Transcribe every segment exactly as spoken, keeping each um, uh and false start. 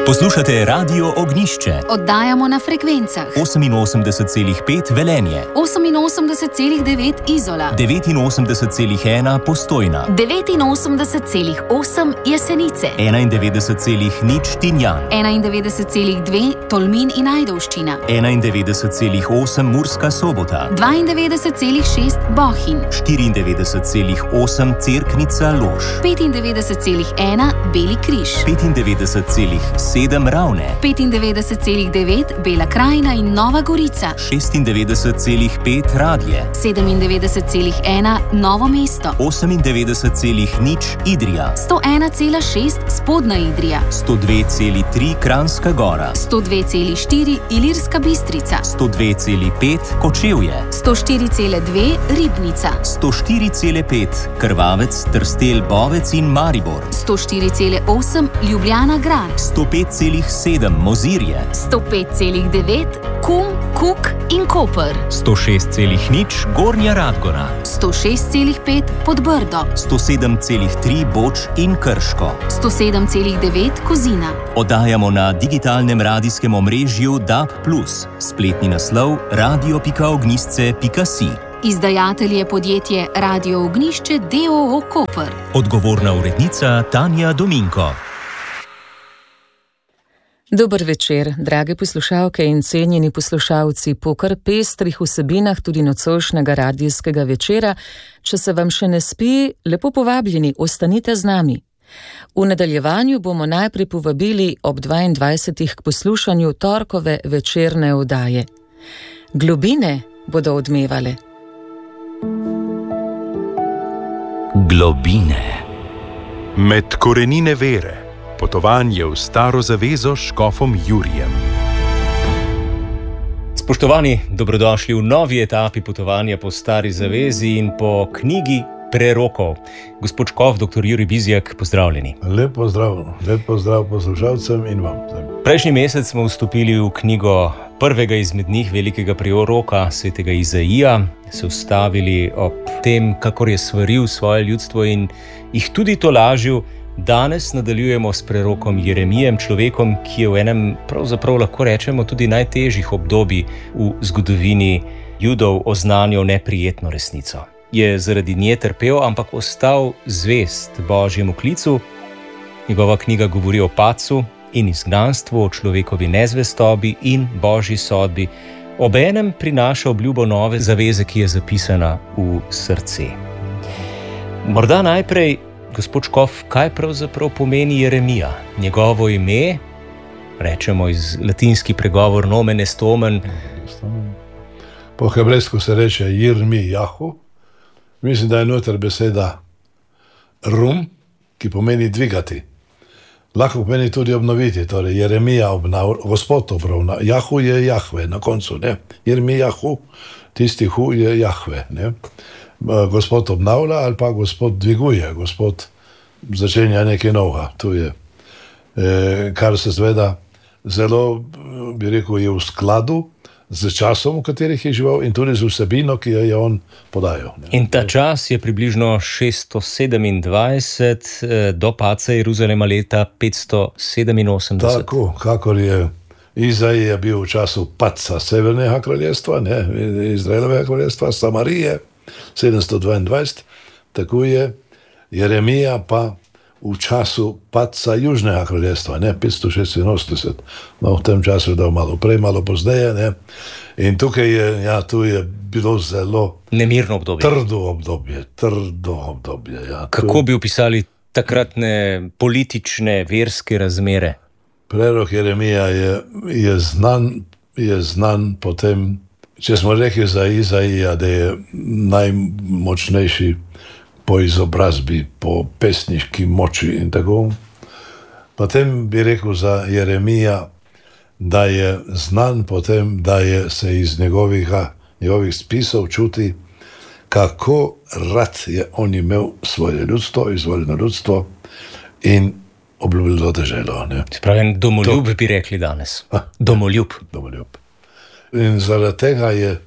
Poslušate Radio Ognjišče. Oddajamo na frekvencah oseminosemdeset celih pet Velenje, oseminosemdeset celih devet Izola, devetinosemdeset celih ena Postojna, devetinosemdeset celih osem Jesenice, enaindevetdeset celih nič Tinjan, enaindevetdeset celih dve Tolmin in Ajdovščina, enaindevetdeset celih osem Murska Sobota, dvaindevetdeset celih šest Bohinj, štiriindevetdeset celih osem Cerknica Lož, petindevetdeset celih ena Beli križ, petindevetdeset celih sedem Ravne, petindevetdeset celih devet Bela krajina in Nova Gorica, šestindevetdeset celih pet Radlje, sedemindevetdeset celih ena Novo mesto, osemindevetdeset celih nič Idrija, sto ena celih šest Spodnja Idrija, sto dve celih tri Kranjska Gora, sto dve celih štiri Ilirska Bistrica, sto dve celih pet Kočevje, sto štiri celih dve Ribnica, sto štiri celih pet Krvavec, Trstelj, Bovec in Maribor, sto štiri celih osem Ljubljana Grad, sto pet celih sedem Mozirje, sto pet celih devet Kum, Kuk in Koper, sto šest celih nič Gornja Radgona, sto šest celih pet Podbrdo, sto sedem celih tri Boč in Krško, sto sedem celih devet Kozina. Oddajamo na digitalnem radijskem omrežju D A B plus, spletni naslov radio pika ognjišče pika si. Izdajatelj je podjetje Radio Ognjišče d. o. o. Koper. Odgovorna urednica Tanja Dominko. Dober večer, drage poslušalke in cenjeni poslušalci, po kar pestrih vsebinah tudi nocojšnjega radijskega večera. Če se vam še ne spi, lepo povabljeni, ostanite z nami. V nadaljevanju bomo najprej povabili ob dvaindvajsetih k poslušanju torkove večerne oddaje. Globine bodo odmevale. Globine. Med korenine vere. Potovanje v staro zavezo s škofom Jurijem. Spoštovani, dobrodošli v novi etapi potovanja po stari zavezi in po knjigi prerokov. Gospod škof, doktor Jurij Bizjak, pozdravljeni. Lep pozdrav, lep pozdrav poslušalcem in vam. Prejšnji mesec smo vstopili v knjigo prvega izmed njih, velikega proroka, svetega Izaija, se ustavili ob tem, kakor je svaril svoje ljudstvo in jih tudi tolažil. Danes nadaljujemo s prerokom Jeremijem, človekom, ki je v enem, pravzaprav lahko rečemo, tudi najtežjih obdobij v zgodovini Judov oznanjal neprijetno resnico. Je zaradi nje trpel, ampak ostal zvest Božjemu klicu. Njegova knjiga govori o padcu in izgnanstvu, o človekovi nezvestobi in Božji sodbi. Obenem prinaša obljubo nove zaveze, ki je zapisana v srce. Morda najprej, gospod škof, kaj pravzaprav pomeni Jeremija? Njegovo ime, rečemo iz latinski pregovor nomen est omen. Po hebrejsku se reče Jirmijahu. Mislim, da je noter beseda rum, ki pomeni dvigati. Lahko pomeni tudi obnoviti, torej Jeremija obnavlja, Gospod obravna. Jahu je Jahve na koncu, ne? Jirmijahu, tisti hu je Jahve, ne? Gospod obnavlja ali pa Gospod dviguje, Gospod začenja nekaj novega. Tu je, e, kar se zveda zelo, bi rekel, je v skladu z časom, v katerih je živel in tudi z vsebino, ki jo je on podajal. Ne. In ta čas je približno šeststo sedemindvajset do padca Jeruzalema leta petsto sedeminosemdeset. Tako, kakor je Izaija bil v času padca Severnega kraljestva, ne, Izraelovega kraljestva, Samarije, sedemsto dvaindvajset, tako je Jeremija pa v času padca Južnega kraljestva, ne, petsto šestinosemdeset. No, v tem času je dal malo prej, malo pozneje, ne. In tukaj je, ja, tu je bilo zelo nemirno obdobje. Trdo obdobje, trdo obdobje, ja. Kako bi opisali takratne politične, verske razmere? Prerok Jeremija je, je znan, je znan potem. Če smo rekli za Izaija, da je najmočnejši po izobrazbi, po pesniški moči in tako, potem bi rekel za Jeremija, da je znan potem, da je se iz njegovih, njegovih spisov čuti, kako rad je on imel svoje ljudstvo, izvoljeno ljudstvo in obljubilo deželo. Spravi, domoljub to, bi rekli danes. A, domoljub. Domoljub. In zaradi tega je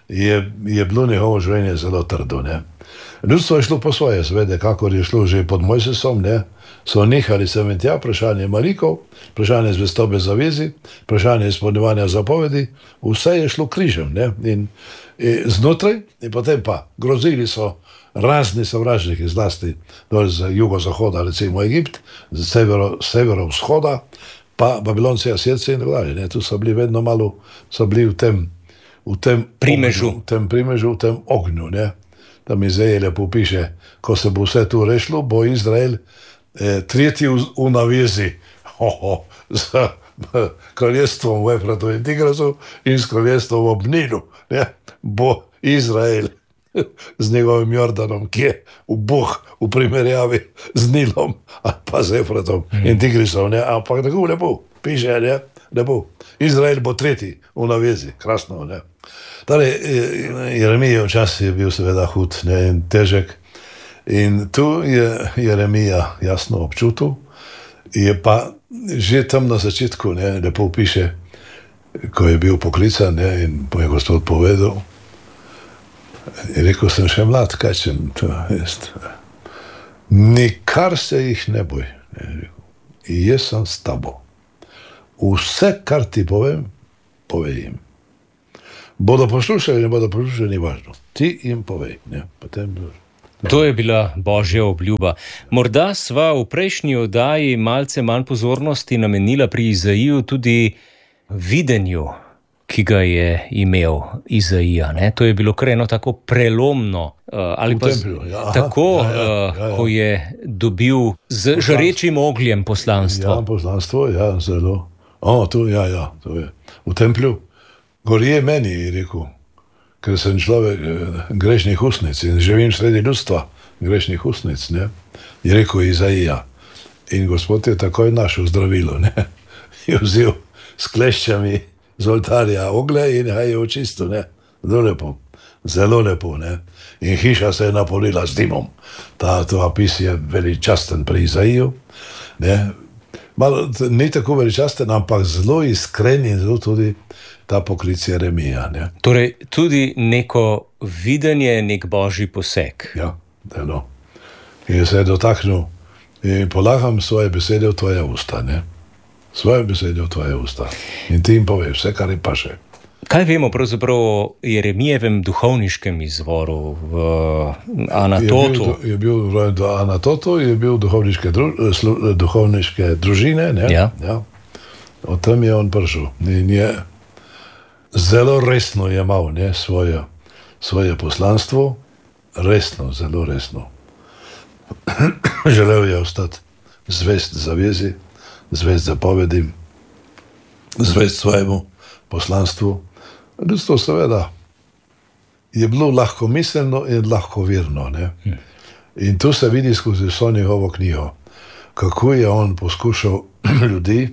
je, je bilo njegovo življenje zelo trdo. Ne. Ljudstvo je šlo po svoje, seveda, kakor je šlo že pod Mojsesom, ne. So nehali sem in tja, vprašanje malikov, vprašanje zvestobe zavezi, vprašanje izpolnjevanja zapovedi, vse je šlo križem, ne. In, in znotraj, in potem pa grozili so razni sovražniki, zlasti dol z jugozahoda, recimo Egipt, z severo, severovzhoda, pa Babilonci, Asirci in tako dalje. Ne. Tu so bili vedno malo, so bili v tem, v tem primežu, ognju, v tem primežu, v tem ognju, ne. Tam Izaija lepo piše, ko se bo vse tu rešilo, bo Izrael eh, tretji v, v navezi oh, z kraljestvom v Efratu in Tigrasu in s kraljestvom v Nilu. Bo Izrael z njegovim Jordanom, ki je v Boh v primerjavi z Nilom ali pa z Efratom mm. in Tigrisom. Ne? Ampak tako lepo piše, ne? Lepo. Izrael bo tretji v navezi, krasno. Ne? Torej, Jeremijev čas je bil seveda hud, ne, in težek. In tu je Jeremija jasno občutil, je pa že tam na začetku, ne, lepo piše, ko je bil poklican, ne, in mu je Gospod povedal, je rekel, sem še mlad, kaj sem to, jest. Nikar se jih ne boj, ne, rekel, jaz sem s tabo. Vse, kar ti povem, povej jim. Bodo poslušali, ne bodo poslušali, ni važno. Ti jim povej. Ne? Potem... To je bila Božja obljuba. Morda sva v prejšnji oddaji malce manj pozornosti namenila pri Izaiju tudi videnju, ki ga je imel Izaija. Ne? To je bilo kar eno tako prelomno, ali pa templju, ja. tako, ja, ja, ja, ja. ko je dobil z žarečim ogljem poslanstvo. Ja, poslanstvo, ja, zelo. O, tu, ja, ja, to je. V templju. Gorje meni, je rekel, ker sem človek grešnih ustnic in živim sredi ljudstva grešnih ustnic, ne, je rekel Izaija. In Gospod je takoj našel zdravilo, ne, je vzel s kleščami z oltarja ogle in ga je očistil, ne, zelo lepo, zelo lepo, ne, in hiša se je napolnila z dimom. Ta, ta opis je veličasten pri Izaiju, ne, malo, ni tako veličasten, ampak zelo iskren in zelo tudi ta poklic Jeremija. Ne? Torej, tudi neko videnje, nek božji poseg. Ja, delo. In se je dotaknil in polagam svoje besede v tvoje usta, ne? Svoje besede v tvoje usta. In ti jim povej vse, kar jim paše. Kaj vemo pravzaprav o Jeremijevem duhovniškem izvoru v Anatotu? Je bil rojen do Anatotu, je bil duhovniške, dru, slu, duhovniške družine, ne? Ja. Ja. Od tam je on prišel. In je zelo resno jemal, ne, svoje, svoje poslanstvo, resno, zelo resno. Želel je ostati zvest zavezi, zvest zapovedim, zvest svojemu poslanstvu. Ljudstvo seveda je bilo lahkomiselno in lahkovirno. Ne. In tu se vidi skozi vso njegovo knjigo, kako je on poskušal ljudi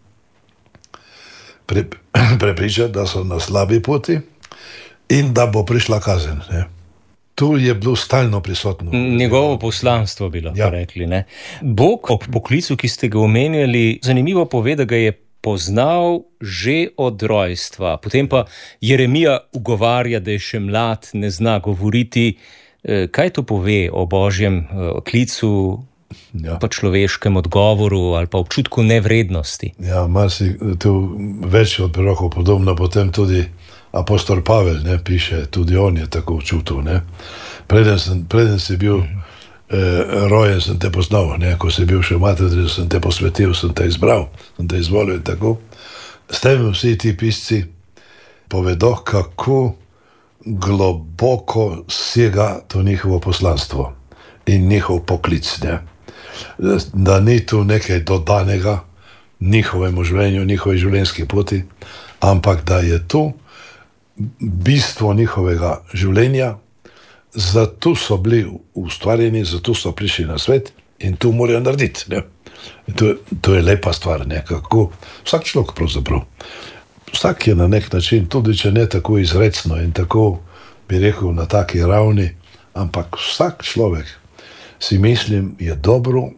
Pre, prepričati, da so na slabi poti in da bo prišla kazen. Ne. Tu je bilo stalno prisotno. Njegovo poslanstvo bi lahko ja. rekli. Ne. Bog ob poklicu, ki ste ga omenjali, zanimivo pove, da ga je poznal že od rojstva. Potem pa Jeremija ugovarja, da je še mlad, ne zna govoriti. Kaj to pove o božjem klicu, ja. pa človeškem odgovoru ali pa občutku nevrednosti? Ja, marsi tu več od prorokov podobno, potem tudi apostol Pavel, ne, piše, tudi on je tako občutil, ne. Preden, sem, preden si bil mm. eh, rojen, sem te poznal, ne, ko si bil še v materi, sem te posvetil, sem te izbral, sem te izvolil in tako. S tem vsi ti pisci povedo, kako globoko sega to njihovo poslanstvo in njihov poklic, ne. Da ni tu nekaj dodanega njihovemu življenju, njihovi življenjski poti, ampak da je tu bistvo njihovega življenja, zato so bili ustvarjeni, zato so prišli na svet in tu morajo narediti. Ne? To, to je lepa stvar, ne? Kako vsak človek pravzaprav. Vsak je na nek način, tudi če ne tako izrecno in tako, bi rekel, na taki ravni, ampak vsak človek, si mislim, je dobro,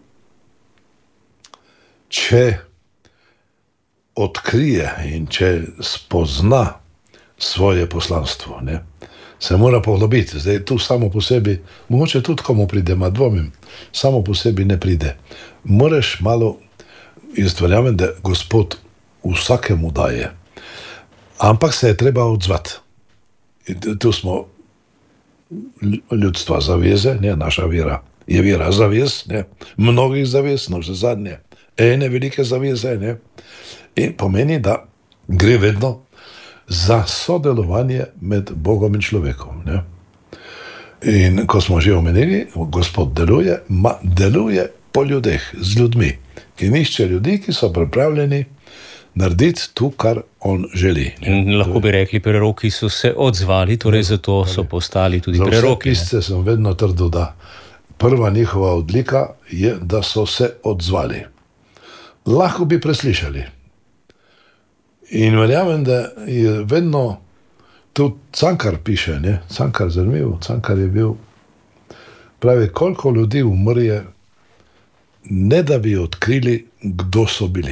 če odkrije in če spozna svoje poslanstvo, ne. Se mora poglobiti. Zdaj tu samo po sebi, mogoče tudi komu pride, ma dvomim, samo po sebi ne pride. Moraš malo, jaz verjamem, da Gospod vsakemu daje, ampak se je treba odzvati. Tu smo ljudstva zaveze, ne, naša vera je vera zavez, ne, mnogih zavez, no že zadnje, ene velike zaveze, ne, in pomeni, da gre vedno za sodelovanje med Bogom in človekom, ne. In ko smo že omenili, Gospod deluje, ma deluje po ljudeh, z ljudmi, ki išče ljudi, ki so pripravljeni narediti to, kar on želi. In lahko bi rekli, preroki so se odzvali, torej zato so postali tudi preroki. Za vse pisce sem vedno trdil, da prva njihova odlika je, da so se odzvali. Lahko bi preslišali. In verjamem, da je vedno, tudi Cankar piše, ne? Cankar zanimiv, Cankar je bil, pravi, koliko ljudi umrje, ne da bi odkrili, kdo so bili.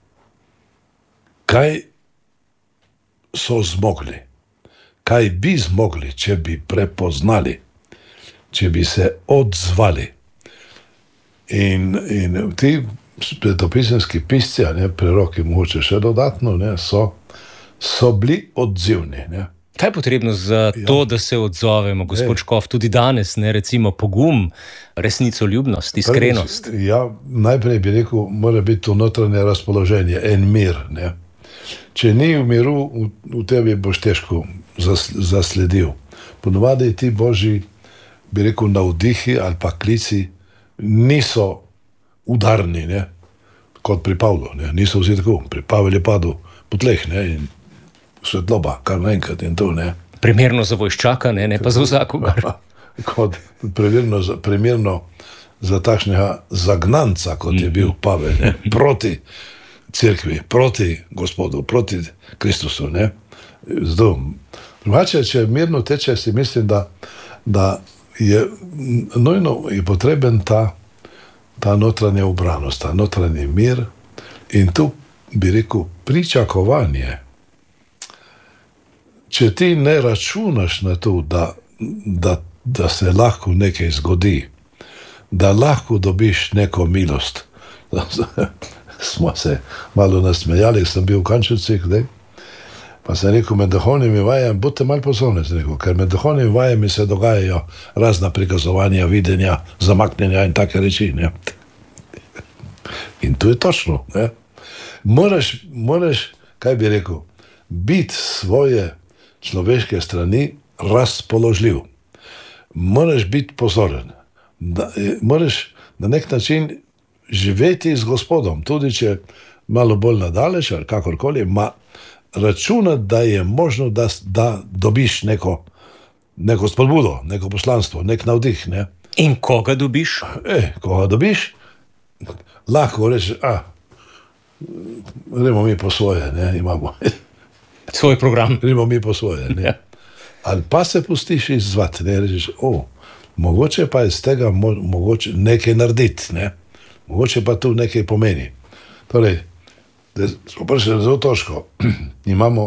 Kaj so zmogli, kaj bi zmogli, če bi prepoznali, če bi se odzvali. In, in ti svetopisemski pisci, ne, preroki mogoče še dodatno, ne, so, so bili odzivni. Ne. Kaj je potrebno za to, ja, da se odzovemo, gospod Škof, tudi danes, ne, recimo pogum, resnicoljubnost, iskrenost? Prvi, ja, najprej bi rekel, mora biti to notranje razpoloženje, en mir, ne. Če ni v miru, v, v tebi boš težko zas, zasledil. Ponovadi ti božji, bi rekel, navdihi ali pa klici niso udarni, ne, kot pri Pavlu, ne, niso vsi tako. Pri Pavel je padel po tleh, ne, in svetloba, kar naenkrat in to, ne. Primerno za vojščaka, ne, ne pa za vsakogar. Kot primerno za, primerno za takšnega zagnanca, kot je bil Pavel, ne, proti cerkvi, proti Gospodu, proti Kristusu, ne. Zato, drugače, če mirno teče, si mislim, da, da je nujno je potreben ta, ta notranja ubranost, ta notranji mir in tu bi rekel pričakovanje. Če ti ne računaš na to, da, da, da se lahko nekaj zgodi, da lahko dobiš neko milost, smo se malo nasmejali, sem bil v Kančevcih, pa sem rekel, med duhovnimi vajami, bodite malo pozorni, ker med duhovnimi vajami se dogajajo razna prikazovanja, videnja, zamaknjenja in take reči. Ne? In to je točno. Ne? Moraš, moraš, kaj bi rekel, biti svoje človeške strani razpoložljiv. Moraš biti pozoren. Da, moraš na nek način živeti z Gospodom, tudi če malo bolj nadaleč ali kakorkoli, ma računati, da je možno, da, da dobiš neko, neko spodbudo, neko poslanstvo, nek navdih. Ne? In koga dobiš? E, koga dobiš? Lahko reči, a, gremo mi po svoje, ne, imamo. Svoj program. Gremo mi po svoje, ne. Ja. Ali pa se pustiš izzvati, ne, rečeš, o, mogoče pa iz tega mo, mogoče nekaj narediti, ne. Mogoče pa tu nekaj pomeni. Torej, da smo prišli zelo točko. Imamo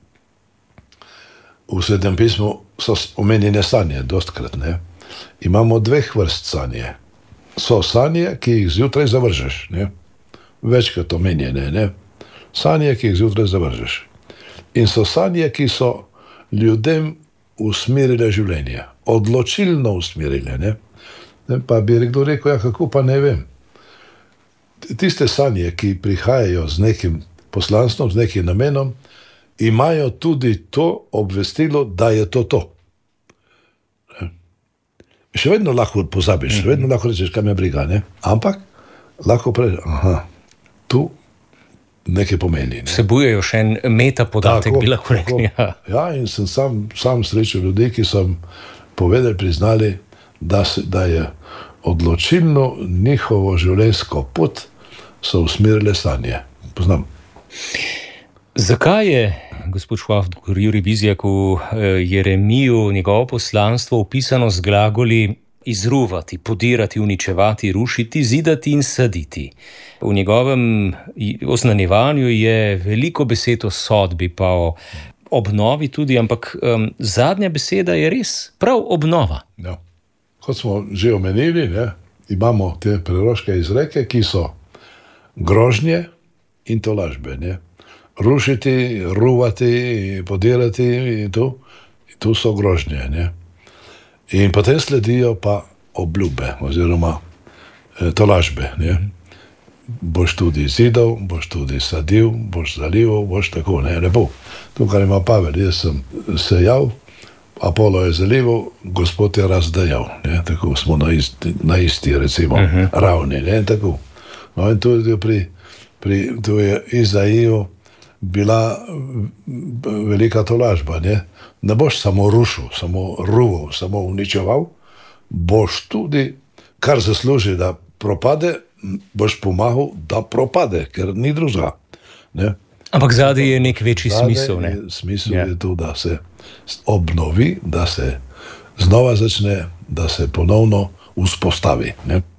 v Svetem pismu so omenjene sanje, dostkrat, ne. Imamo dveh vrst sanje. So sanje, ki jih zjutraj zavržeš, ne. Večkrat omenjene, ne. Sanje, ki jih zjutraj zavržeš. In so sanje, ki so ljudem usmerile življenje. Odločilno usmerile, ne. Pa bi kdo rekel, ja, kako pa ne vem. Tiste sanje, ki prihajajo z nekim poslanstvom, z nekim namenom, imajo tudi to obvestilo, da je to to. Še vedno lahko pozabiš, še vedno lahko rečeš, kaj me briga, ne? Ampak lahko prej, aha, tu nekaj pomeni. Ne? Vsebujejo še en metapodatek, bi lahko rekli. Ja. Ja, in sem sam, sam srečal ljudi, ki so povedali, priznali, da, se, da je odločilno njihovo življenjsko pot so usmerile sanje. Poznam. Zakaj je, gospod Škof, doktor Jurij Bizjak, v Jeremiju njegovo poslanstvo opisano z glagoli izruvati, podirati, uničevati, rušiti, zidati in saditi? V njegovem oznanjevanju je veliko besed o sodbi, pa o obnovi tudi, ampak um, zadnja beseda je res prav obnova. Ja. Kot smo že omenili, ne, imamo te preroške izreke, ki so grožnje in tolažbe. Ne. Rušiti, ruvati, podirati in tu, in tu so grožnje. Ne. In potem sledijo pa obljube oziroma eh, tolažbe. Ne. Boš tudi zidal, boš tudi sadil, boš zalival, boš tako, ne, lepo. Tukaj ima Pavel, jaz sem sejal, Apolo je zalival, Gospod je razdajal, ne, tako smo na isti, na isti recimo, uh-huh. ravni, ne, tako. No in tudi pri, pri tu je Izaiju bila velika tolažba, ne, ne boš samo rušil, samo ruval, samo uničeval, boš tudi, kar zasluži, da propade, boš pomagal, da propade, ker ni drugega. Ne? Ampak zadaj je nek večji smisel. Ne? Smisel ja. je to, da se obnovi, da se znova začne, da se ponovno vzpostavi. Ne?